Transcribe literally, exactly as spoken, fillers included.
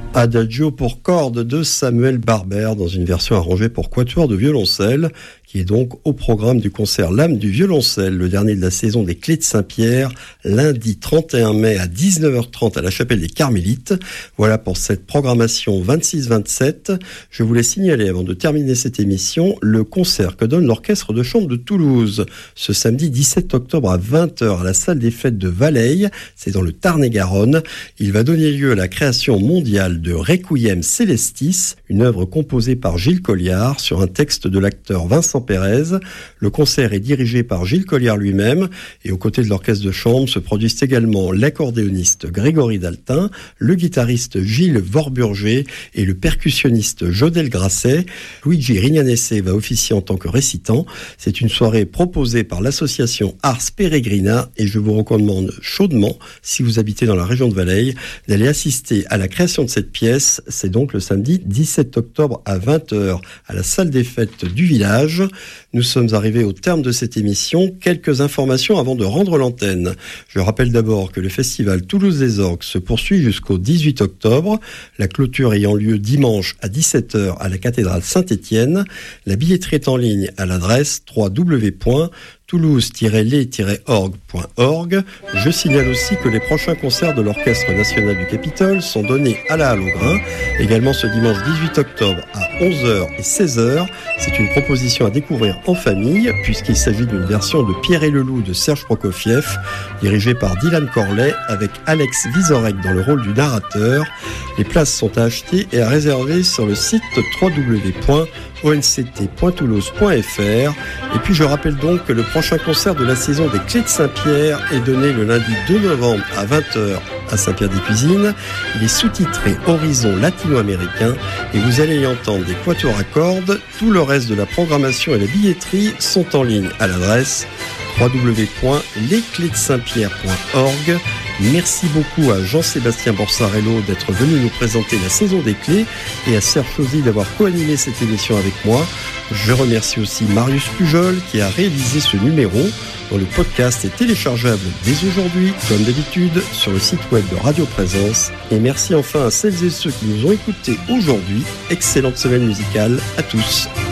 Adagio pour cordes de Samuel Barber dans une version arrangée pour quatuor de violoncelle, qui est donc au programme du concert L'âme du violoncelle, le dernier de la saison des Clés de Saint-Pierre, lundi trente et un mai à dix-neuf heures trente à la chapelle des Carmélites. Voilà pour cette programmation vingt-six vingt-sept. Je voulais signaler, avant de terminer cette émission, le concert que donne l'Orchestre de Chambre de Toulouse ce samedi dix-sept octobre à vingt heures à la salle des fêtes de Valleille, c'est dans le Tarn-et-Garonne. Il va donner lieu à la création mondiale de Requiem Celestis, une œuvre composée par Gilles Colliard sur un texte de l'acteur Vincent Pérez. Le concert est dirigé par Gilles Colliard lui-même et aux côtés de l'orchestre de chambre se produisent également l'accordéoniste Grégory Daltin, le guitariste Gilles Vorburger et le percussionniste Jodel Grasset. Luigi Rignanese va officier en tant que récitant. C'est une soirée proposée par l'association Ars Peregrina et je vous recommande chaudement, si vous habitez dans la région de Valleille, d'aller assister à la création de cette pièce. C'est donc le samedi dix-sept octobre à vingt heures à la salle des fêtes du village. Nous sommes arrivés au terme de cette émission. Quelques informations avant de rendre l'antenne. Je rappelle d'abord que le festival Toulouse des Orgues se poursuit jusqu'au dix-huit octobre, la clôture ayant lieu dimanche à dix-sept heures à la cathédrale Saint-Étienne. La billetterie est en ligne à l'adresse w w w point toulouse tiret les tiret orgue point org. Je signale aussi que les prochains concerts de l'Orchestre national du Capitole sont donnés à la Halle au Grain, également ce dimanche dix-huit octobre à onze heures et seize heures. C'est une proposition à découvrir en famille, puisqu'il s'agit d'une version de Pierre et le Loup de Serge Prokofiev, dirigée par Dylan Corley, avec Alex Vizorek dans le rôle du narrateur. Les places sont à acheter et à réserver sur le site w w w point o n c t point toulouse point f r. Et puis je rappelle donc que le prochain concert de la saison des Clés de Saint-Pierre est donné le lundi deux novembre à vingt heures à Saint-Pierre-des-Cuisines. Il est sous-titré Horizon latino-américain et vous allez y entendre des quatuors à cordes. Tout le reste de la programmation et la billetterie sont en ligne à l'adresse w w w point les clés de saint pierre point org. Merci beaucoup à Jean-Sébastien Borsarello d'être venu nous présenter la saison des Clés et à Serge Chauzy d'avoir co-animé cette émission avec moi. Je remercie aussi Marius Pujol qui a réalisé ce numéro, dont le podcast est téléchargeable dès aujourd'hui, comme d'habitude, sur le site web de Radio Présence. Et merci enfin à celles et ceux qui nous ont écoutés aujourd'hui. Excellente semaine musicale à tous.